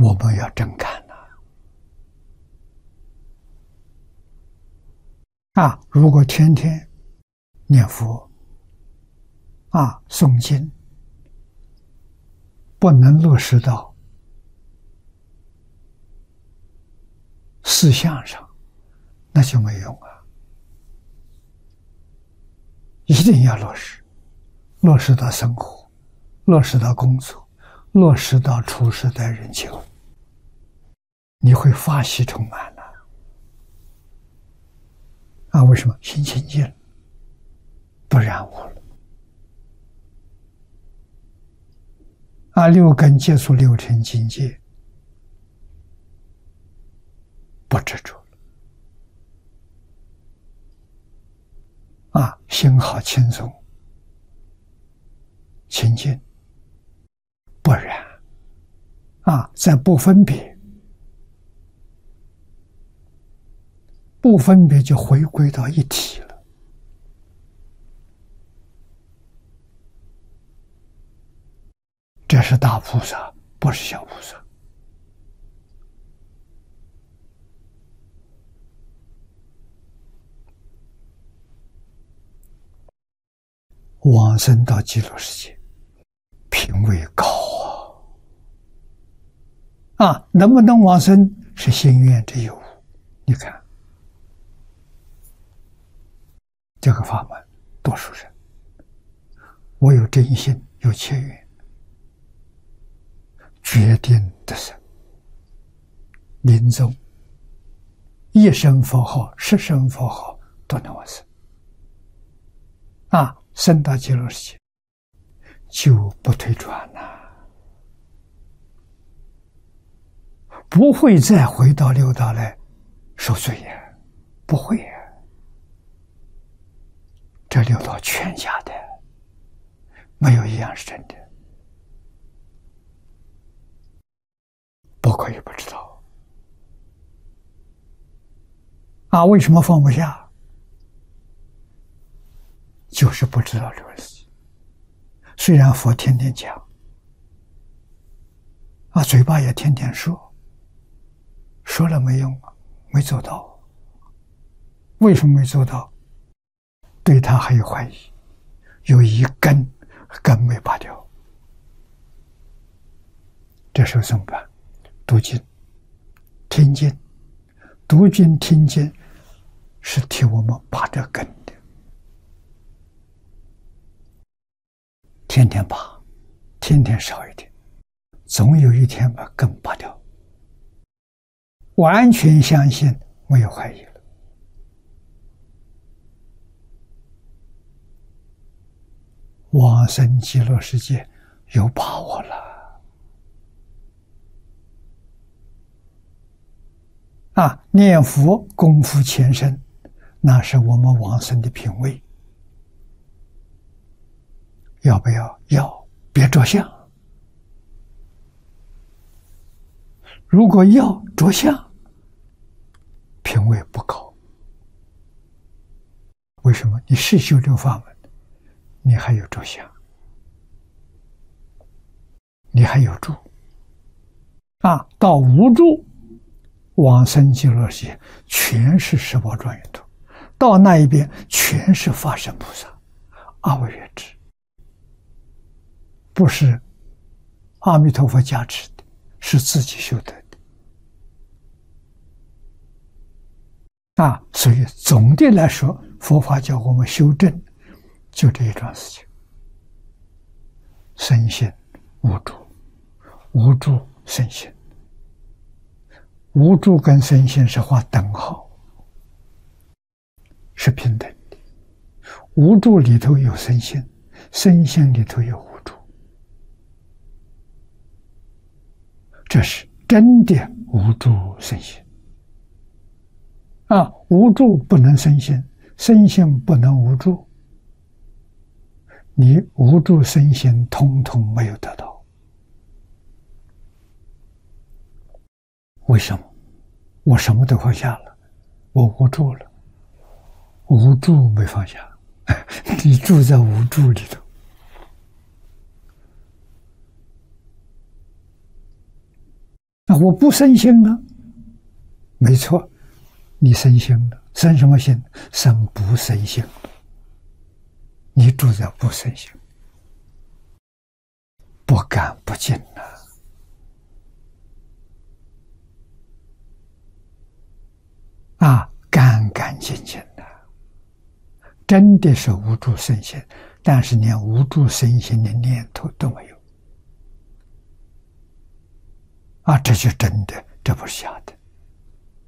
我们要真看呐！如果天天念佛诵经，不能落实到思想上，那就没用啊！一定要落实，落实到生活，落实到工作，落实到处事待人接物，你会法喜充满了。为什么？心清净，不染污了。六根接触六尘境界，不执着了。心好轻松，清净，不染。在不分别，不分别就回归到一体了。这是大菩萨，不是小菩萨。往生到极乐世界，品位高能不能往生是心愿之有。你看这个法门多殊胜，我有真心，有切愿，决定得生，临终一声佛号、十声佛号都能往生。生到极乐世界就不退转不会再回到六道来受罪呀，不会呀。这六道全假的，没有一样是真的，不可以不知道。为什么放不下？就是不知道六道世界。虽然佛天天讲，嘴巴也天天说，说了没用，没做到。为什么没做到？对他还有怀疑，有一根没拔掉。这时候怎么办？读经、听经。读经听经是替我们拔这根的，天天拔，天天少一点，总有一天把根拔掉。完全相信，没有怀疑了。往生极乐世界有把握了。念佛功夫前身，那是我们往生的品位。要不要？要，别着相。如果要着相，品位不高。为什么？你是修这个法门，你还有着相，你还有住。到无住，往生极乐世界全是十宝庄严土，到那一边全是法身菩萨，阿惟越致，不是阿弥陀佛加持的，是自己修得的。所以总的来说，佛法叫我们修正，就这一桩事情：身心无住，无住身心。无住跟身心是画等号，是平等的。无住里头有身心，身心里头有无住，这是真的无住身心。无住不能身心，身心不能无住，你无住身心统统没有得到。为什么？我什么都放下了，我无住了，无住没放下，你住在无住里头。 啊，我不生心啊，没错，你生心了，生什么心？生不生心。你住在不生心，不干不净啊！啊，干干净净的，真的是无住生心，但是连无住生心的念头都没有。啊，这就真的，这不是假的。